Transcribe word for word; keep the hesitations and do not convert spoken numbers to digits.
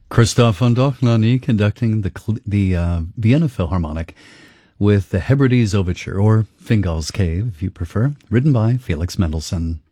Christoph von Dochnani conducting the Cl- the uh, Vienna Philharmonic with the Hebrides Overture, or Fingal's Cave, if you prefer, written by Felix Mendelssohn.